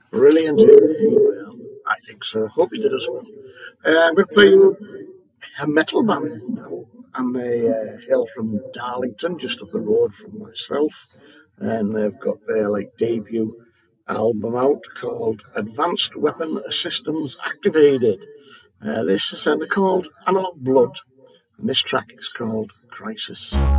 Brilliant. Well, I think so. Hope you did as well. I'm going to play you a metal band now. I'm a hail from Darlington, just up the road from myself, and they've got their debut album out called Advanced Weapon Systems Activated. This is they're called Analog Blood, and this track is called Crisis.